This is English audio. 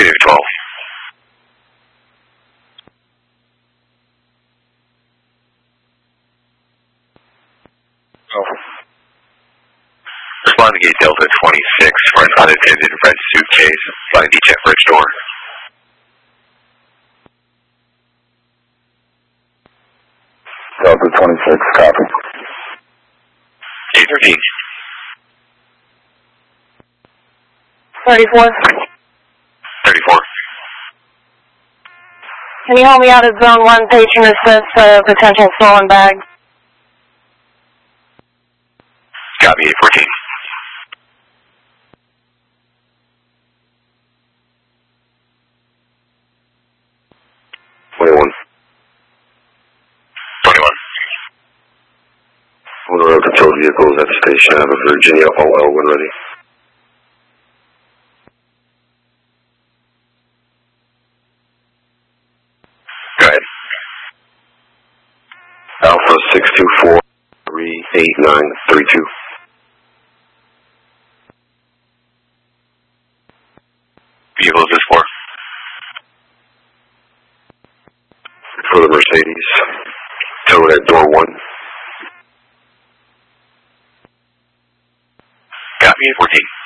212. Over. Respond to gate Delta 26 for an unattended red suitcase by the jet bridge door. Delta 26, copy. Gate 13. 34. 34. Can you help me out at Zone 1, patron assist, potential stolen bag? Copy 814. Owner of patrol vehicles at the station of Virginia OL when ready. Go ahead. Alpha 624-38932. Vehicle is this for? For the Mercedes. Towed at door 1. Copy 814.